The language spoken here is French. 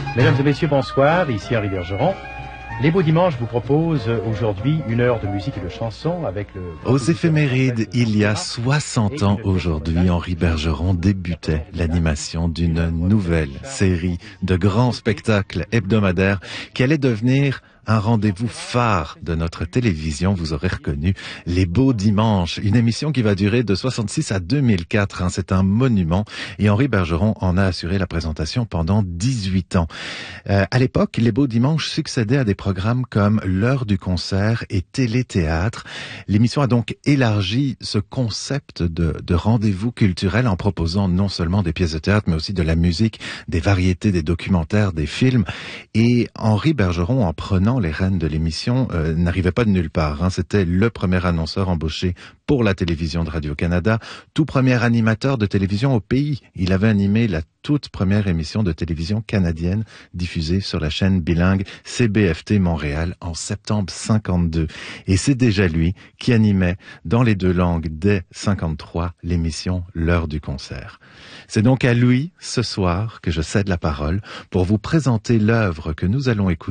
Mesdames et messieurs, bonsoir, ici Henri Bergeron. Les Beaux Dimanches vous proposent aujourd'hui une heure de musique et de chansons avec le... Aux éphémérides, il y a 60 ans aujourd'hui, Henri Bergeron débutait l'animation d'une nouvelle série de grands spectacles hebdomadaires qui allait devenir un rendez-vous phare de notre télévision. Vous aurez reconnu Les Beaux Dimanches, une émission qui va durer de 66 à 2004. C'est un monument et Henri Bergeron en a assuré la présentation pendant 18 ans. À l'époque, Les Beaux Dimanches succédaient à des programmes comme L'heure du concert et Téléthéâtre. L'émission a donc élargi ce concept de rendez-vous culturel en proposant non seulement des pièces de théâtre, mais aussi de la musique, des variétés, des documentaires, des films. Et Henri Bergeron, en prenant les rênes de l'émission, n'arrivait pas de nulle part. C'était le premier annonceur embauché pour la télévision de Radio-Canada, tout premier animateur de télévision au pays. Il avait animé la toute première émission de télévision canadienne diffusée sur la chaîne bilingue CBFT Montréal en septembre 52. Et c'est déjà lui qui animait dans les deux langues dès 53 l'émission L'heure du concert. C'est donc à lui, ce soir, que je cède la parole pour vous présenter l'œuvre que nous allons écouter